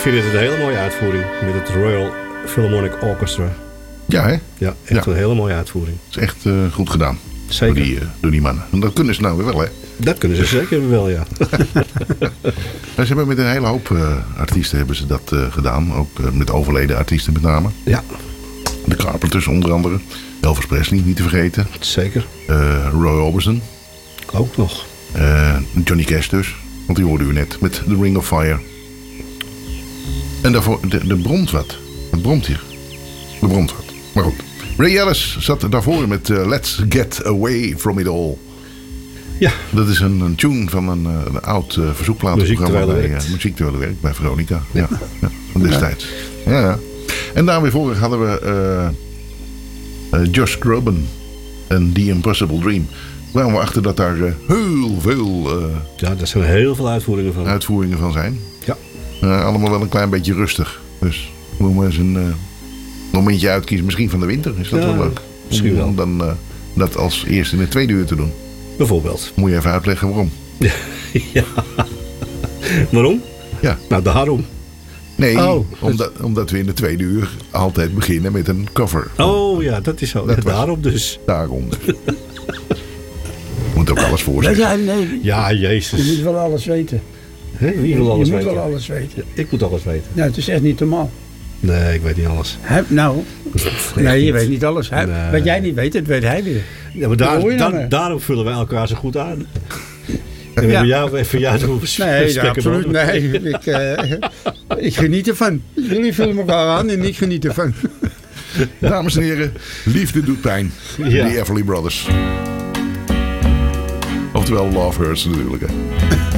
vind het een hele mooie uitvoering. Met het Royal Philharmonic Orchestra. Ja, hè? Ja, echt een hele mooie uitvoering. Het is echt goed gedaan. Zeker. Door die mannen. En dat kunnen ze nou weer wel, hè? Dat kunnen ze zeker wel, ja. Ze hebben met een hele hoop artiesten hebben ze dat gedaan. Ook met overleden artiesten met name. Ja. De Carpenters onder andere. Elvis Presley, niet te vergeten. Zeker. Roy Orbison. Ook nog. Johnny Cash dus. Want die hoorde u net met The Ring of Fire. En daarvoor, de bromt wat. Wat bromt hier? De bromt wat. Maar goed. Ray Ellis zat daarvoor met Let's Get Away From It All. Ja. Dat is een tune van een oud verzoekplatenprogramma bij Muziek Terwijl het Werkt bij Veronica. Ja, van destijds. Ja. En daar weer voor hadden we Josh Groban en The Impossible Dream. Kwamen we achter dat daar heel veel ja, daar zijn heel veel uitvoeringen van zijn. Ja. Allemaal wel een klein beetje rustig. Dus moeten we eens een momentje uitkiezen. Misschien van de winter. Is dat wel leuk? Misschien wel. Om dan dat als eerste in de tweede uur te doen. Bijvoorbeeld. Moet je even uitleggen waarom. Ja. Waarom? Ja. Nou, daarom. Nee, omdat we in de tweede uur altijd beginnen met een cover. Oh ja, dat is zo. Daarom dus. Daarom dus. Moet ook alles voor zijn. zijn. Ja, nee. Ja, Jezus. Je moet wel alles weten. Wie wil alles weten? Je moet wel alles weten. Ja, ik moet alles weten. Nou, het is echt niet normaal. Nee, ik weet niet alles. Nee, je weet niet alles. Nee. Wat jij niet weet, dat weet hij weer. Ja, maar daarom vullen wij elkaar zo goed aan. En voor jou te hoeven Nee, absoluut. Nee, ik geniet ervan. Jullie vullen elkaar aan en ik geniet ervan. Dames en heren, liefde doet pijn. Ja. The Everly Brothers. Oftewel Love Hurts natuurlijk. Hè.